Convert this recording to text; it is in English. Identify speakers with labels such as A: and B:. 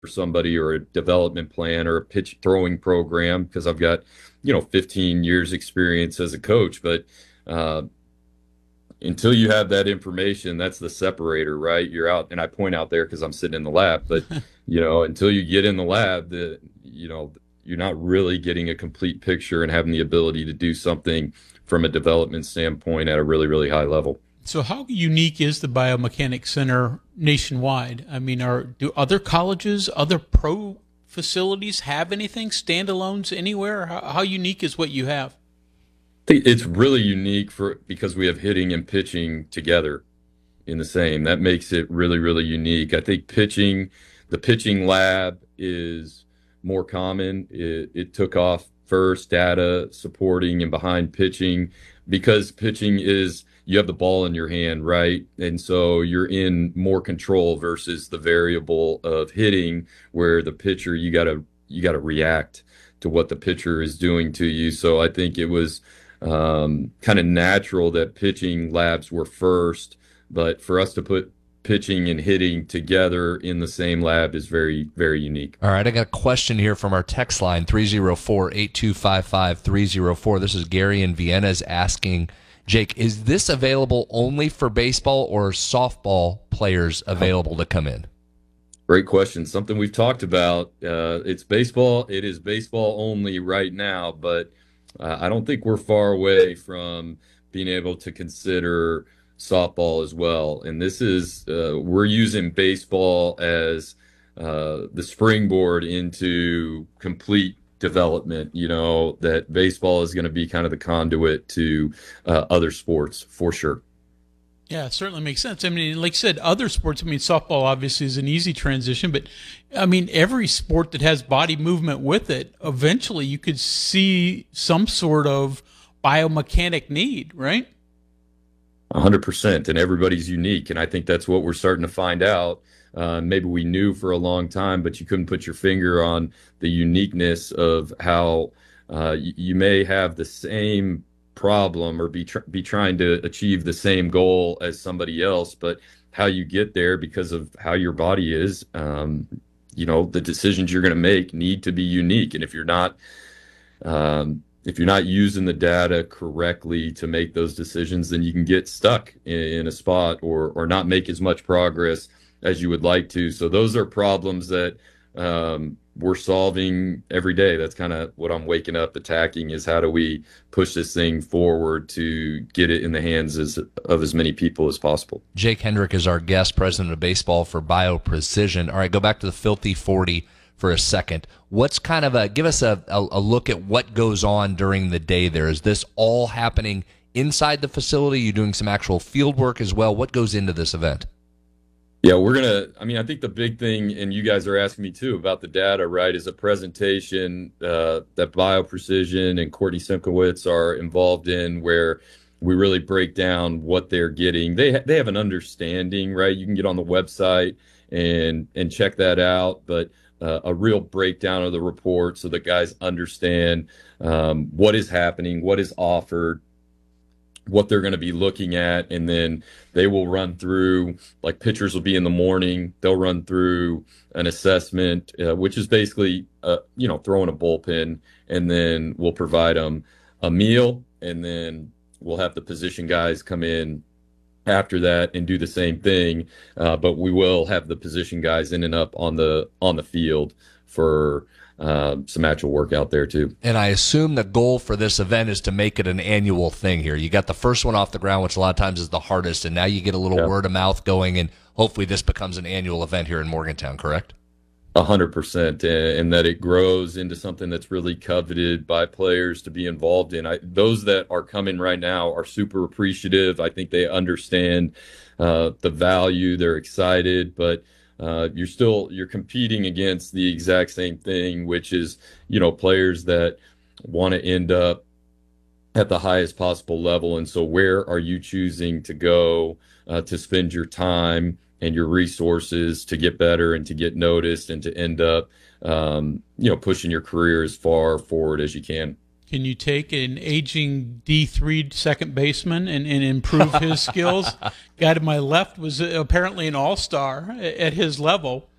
A: for somebody or a development plan or a pitch throwing program because I've got, 15 years experience as a coach. But uh, until you have that information, that's the separator, right? You're out, and I point out there because I'm sitting in the lab, but until you get in the lab, you're not really getting a complete picture and having the ability to do something from a development standpoint at a really, really high level.
B: So, how unique is the Biomechanics Center nationwide? I mean, do other colleges, other pro facilities have anything standalones anywhere? How unique is what you have?
A: Think it's really unique for because we have hitting and pitching together in the same. That makes it really, really unique. I think the pitching lab is more common. It took off first, data supporting and behind pitching, because pitching is you have the ball in your hand, right? And so you're in more control versus the variable of hitting, where the pitcher you gotta react to what the pitcher is doing to you. So I think it was kind of natural that pitching labs were first, but for us to put pitching and hitting together in the same lab is very, very unique.
C: All right, I got a question here from our text line, 304-8255-304. This is Gary in Vienna is asking, Jake, is this available only for baseball or are softball players available to come in?
A: Great question. Something we've talked about. It's baseball. It is baseball only right now, but I don't think we're far away from being able to consider softball as well. And this is we're using baseball as the springboard into complete development. That baseball is going to be kind of the conduit to other sports for sure.
B: Yeah, it certainly makes sense. I mean, like you said, other sports, I mean, softball obviously is an easy transition, but I mean, every sport that has body movement with it, eventually you could see some sort of biomechanic need, right?
A: 100%, and everybody's unique, and I think that's what we're starting to find out. Maybe we knew for a long time, but you couldn't put your finger on the uniqueness of how you may have the same problem or be trying to achieve the same goal as somebody else, but how you get there because of how your body is, the decisions you're going to make need to be unique, and if you're not using the data correctly to make those decisions, then you can get stuck in a spot or not make as much progress as you would like to. So those are problems that we're solving every day. That's kind of what I'm waking up attacking, is how do we push this thing forward to get it in the hands of as many people as possible.
C: Jake Hendrick is our guest, president of baseball for BioPrecision. All right, go back to the Filthy 40 for a second. What's kind of give us a look at what goes on during the day there? Is this all happening inside the facility? You doing some actual field work as well? What goes into this event?
A: Yeah, I think the big thing, and you guys are asking me too about the data, right, is a presentation that BioPrecision and Courtney Simkowitz are involved in, where we really break down what they're getting. They have an understanding, right? You can get on the website and check that out, but a real breakdown of the report so that guys understand what is happening, what is offered, what they're going to be looking at, and then they will run through, like pitchers will be in the morning, they'll run through an assessment, which is basically, throwing a bullpen, and then we'll provide them a meal, and then we'll have the position guys come in after that and do the same thing. But we will have the position guys in and up on the field for some actual work out there too.
C: And I assume the goal for this event is to make it an annual thing here. You got the first one off the ground, which a lot of times is the hardest, and now you get a little word of mouth going, and hopefully this becomes an annual event here in Morgantown, correct?
A: 100%, and that it grows into something that's really coveted by players to be involved in. Those that are coming right now are super appreciative. I think they understand the value. They're excited, but you're competing against the exact same thing, which is, players that want to end up at the highest possible level. And so where are you choosing to go to spend your time and your resources to get better and to get noticed and to end up, pushing your career as far forward as you can?
B: Can you take an aging D3 second baseman and improve his skills? Guy to my left was apparently an all-star at his level.